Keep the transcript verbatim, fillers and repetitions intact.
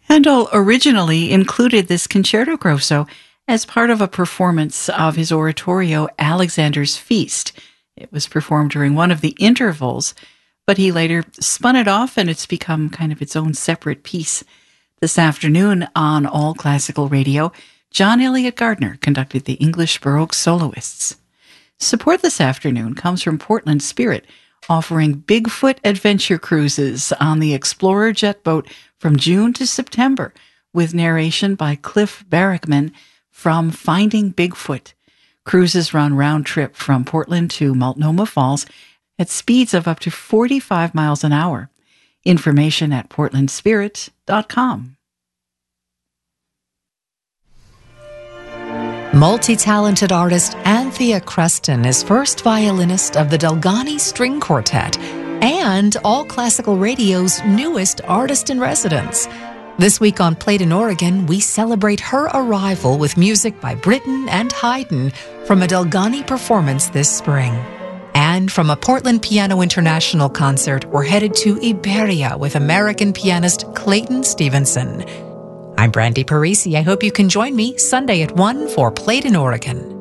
Handel originally included this concerto grosso as part of a performance of his oratorio Alexander's Feast. It was performed during one of the intervals, but he later spun it off and it's become kind of its own separate piece. This afternoon on All Classical Radio, John Elliott Gardner conducted the English Baroque Soloists. Support this afternoon comes from Portland Spirit, offering Bigfoot adventure cruises on the Explorer jet boat from June to September, with narration by Cliff Barrickman from Finding Bigfoot. Cruises run round trip from Portland to Multnomah Falls at speeds of up to forty-five miles an hour. Information at portland spirit dot com. Multi-talented artist Anthea Creston is first violinist of the Delgani String Quartet and All Classical Radio's newest artist-in-residence. This week on Played in Oregon, we celebrate her arrival with music by Britten and Haydn from a Delgani performance this spring. And from a Portland Piano International concert, we're headed to Iberia with American pianist Clayton Stevenson. I'm Brandy Parisi. I hope you can join me Sunday at one for Played in Oregon.